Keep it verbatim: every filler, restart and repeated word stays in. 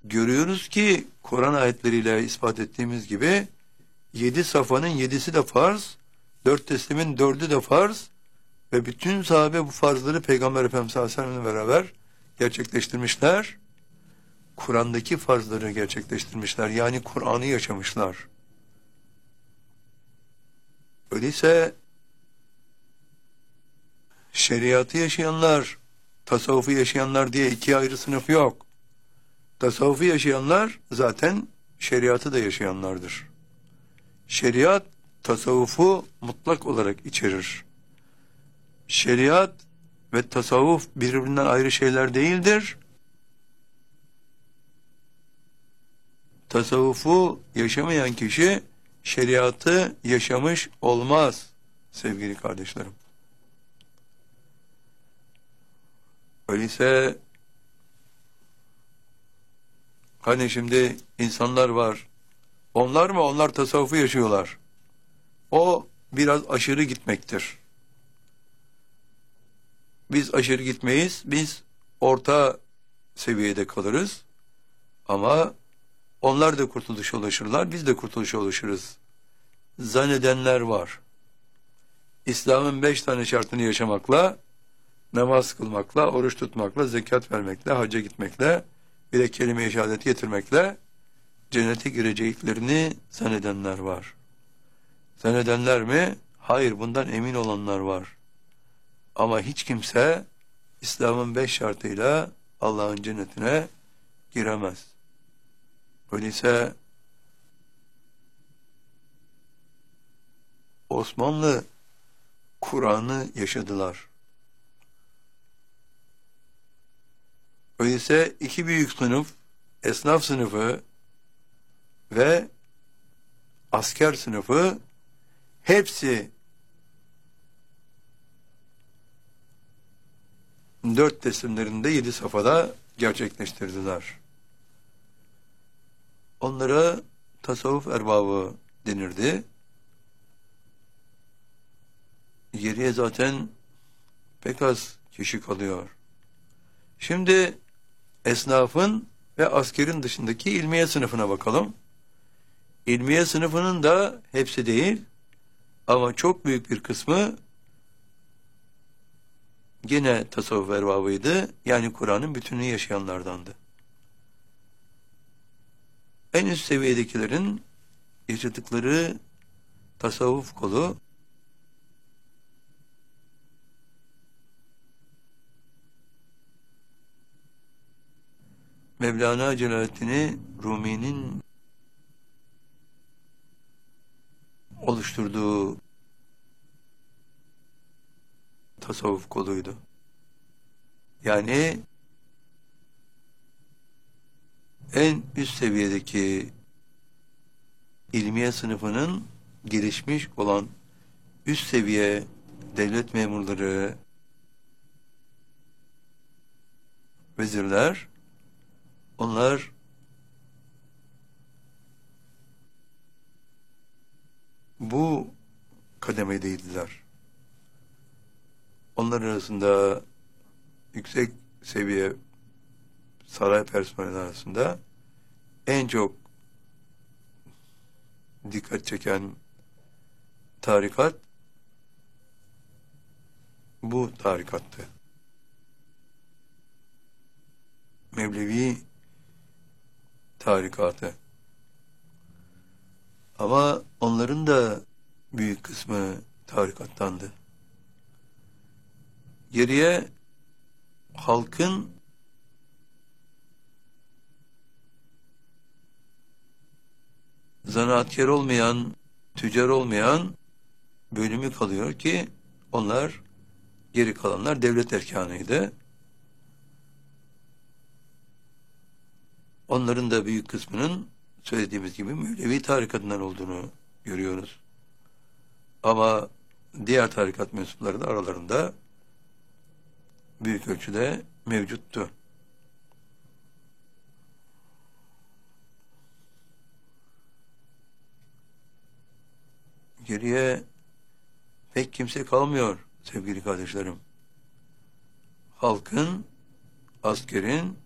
görüyoruz ki Kur'an ayetleriyle ispat ettiğimiz gibi yedi safanın yedisi de farz, dört teslimin dördü de farz ve bütün sahabe bu farzları Peygamber Efendimiz sallallahu aleyhi ve sellem'le beraber gerçekleştirmişler. Kur'an'daki farzları gerçekleştirmişler. Yani Kur'an'ı yaşamışlar. Öyleyse şeriatı yaşayanlar, tasavvufu yaşayanlar diye iki ayrı sınıf yok. Tasavvufu yaşayanlar zaten şeriatı da yaşayanlardır. Şeriat, tasavvufu mutlak olarak içerir. Şeriat ve tasavvuf birbirinden ayrı şeyler değildir. Tasavvufu yaşamayan kişi şeriatı yaşamış olmaz sevgili kardeşlerim. Öyleyse hani şimdi insanlar var. Onlar mı? Onlar tasavvufu yaşıyorlar. O biraz aşırı gitmektir. Biz aşırı gitmeyiz. Biz orta seviyede kalırız. Ama onlar da kurtuluşa ulaşırlar. Biz de kurtuluşa ulaşırız. Zannedenler var. İslam'ın beş tane şartını yaşamakla, namaz kılmakla, oruç tutmakla, zekat vermekle, hacca gitmekle, bir de kelime-i şehadet getirmekle cennete gireceklerini zannedenler var. Zannedenler mi? Hayır, bundan emin olanlar var. Ama hiç kimse İslam'ın beş şartıyla Allah'ın cennetine giremez. Öyleyse Osmanlı Kur'an'ı yaşadılar. Öyleyse iki büyük sınıf, esnaf sınıfı ve asker sınıfı hepsi dört teslimlerinde yedi safhada gerçekleştirdiler. Onlara tasavvuf erbabı denirdi. Geriye zaten pek az kişi kalıyor. Şimdi esnafın ve askerin dışındaki ilmiye sınıfına bakalım. İlmiye sınıfının da hepsi değil ama çok büyük bir kısmı gene tasavvuf erbabıydı. Yani Kur'an'ın bütününü yaşayanlardandı. En üst seviyedekilerin yaşadıkları tasavvuf kolu Mevlana Celaleddin Rumi'nin oluşturduğu tasavvuf koluydu. Yani en üst seviyedeki ilmiye sınıfının gelişmiş olan üst seviye devlet memurları, vezirler, onlar bu kademedeydiler. Onlar arasında yüksek seviye saray personeli arasında en çok dikkat çeken tarikat bu tarikattı. Mevlevi tarikatı. Ama onların da büyük kısmı tarikattandı. Geriye halkın zanaatkar olmayan, tüccar olmayan bölümü kalıyor ki onlar, geri kalanlar devlet erkanıydı. Onların da büyük kısmının söylediğimiz gibi Mevlevi tarikatından olduğunu görüyoruz. Ama diğer tarikat mensupları da aralarında büyük ölçüde mevcuttu. Geriye pek kimse kalmıyor sevgili kardeşlerim. Halkın, askerin